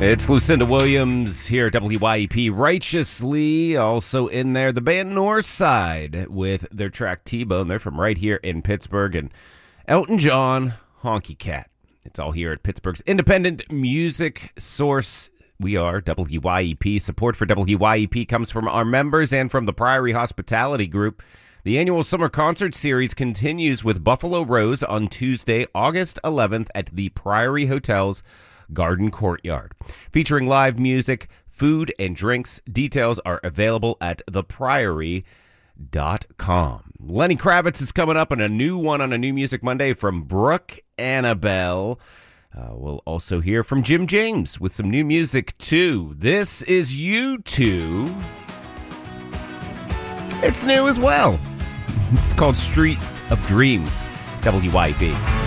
It's Lucinda Williams here at WYEP. Righteously, also in there, the band Northside with their track T-Bone. They're from right here in Pittsburgh. And Elton John, Honky Cat. It's all here at Pittsburgh's independent music source. We are WYEP. Support for WYEP comes from our members and from the Priory Hospitality Group. The annual summer concert series continues with Buffalo Rose on Tuesday, August 11th at the Priory Hotel's Garden Courtyard. Featuring live music, food, and drinks. Details are available at thepriory.com. Lenny Kravitz is coming up on a new one on a New Music Monday from Brooke Annabelle. We'll also hear from Jim James with some new music, too. This is U2. It's new as well. It's called Street of Dreams, WYP.